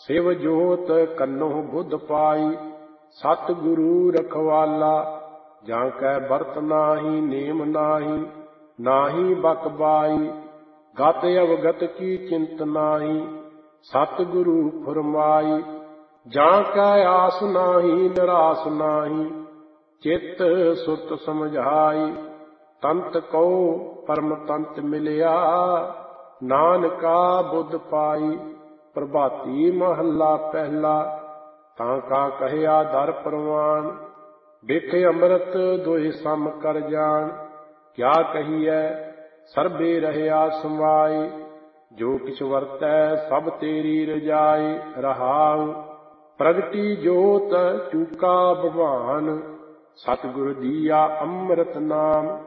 ਸਿਵ ਜੋਤ ਕੰਨੋਂ ਬੁੱਧ ਪਾਈ, ਸਤਿਗੁਰੂ ਰਖਵਾਲਾ। ਜਾਂ ਕੈ ਬਰਤ ਨਾਹੀ ਨੇਮ ਨਾਹੀ, ਨਾਹੀ ਬਕ ਬਾਈ। ਗਤ ਅਵਗਤ ਕੀ ਚਿੰਤ ਨਾਹੀ, ਸਤਿਗੁਰੂ ਫੁਰਮਾਈ। ਜਾਂ ਕੈ ਆਸ ਨਾਹੀ ਨਿਰਾਸ ਨਾਹੀ, ਚਿੱਤ ਸੁਰਤ ਸਮਝਾਈ। ਤੰਤ ਕਉ ਪਰਮ ਤੰਤ ਮਿਲਿਆ, ਨਾਨਕਾ ਬੁੱਧ ਪਾਈ। ਪ੍ਰਭਾਤੀ ਮਹੱਲਾ ਪਹਿਲਾ। ਤਾਂ ਕਾ ਕਹਿਆ ਦਰ ਪ੍ਰਵਾਨ, ਬਿਖ ਅੰਮ੍ਰਿਤ ਦੋਇ ਸਮ ਕਰ ਜਾਣ। ਕਿਆ ਕਹੀਐ ਸਰਬੇ ਰਹਿਆ ਸਮਾਈ, ਜੋ ਕਿਛ ਵਰਤੈ ਸਭ ਤੇਰੀ ਰਜਾਈ। ਰਹਾਉ ਪ੍ਰਗਟੀ ਜੋਤ ਚੂਕਾ ਭਗਵਾਨ, ਸਤਿਗੁਰ ਦੀਆ ਅੰਮ੍ਰਿਤ ਨਾਮ।